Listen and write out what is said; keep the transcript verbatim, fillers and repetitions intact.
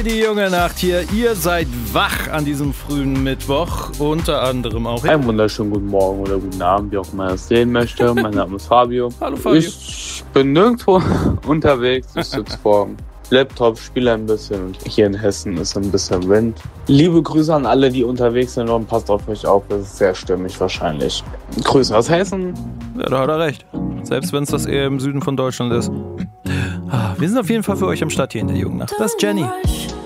Hey, die junge Nacht hier. Ihr seid wach an diesem frühen Mittwoch. Unter anderem auch... Einen wunderschönen guten Morgen oder guten Abend, wie auch immer ihr es sehen möchte. Mein Name ist Fabio. Hallo Fabio. Ich bin nirgendwo unterwegs. Ich sitze vor dem Laptop, spiele ein bisschen und hier in Hessen ist ein bisschen Wind. Liebe Grüße an alle, die unterwegs sind und passt auf euch auf, das ist sehr stimmig wahrscheinlich. Grüße aus Hessen. Ja, da hat er recht. Selbst wenn es das eher im Süden von Deutschland ist. Wir sind auf jeden Fall für euch am Start hier in der jungen Nacht. Das ist Jenny.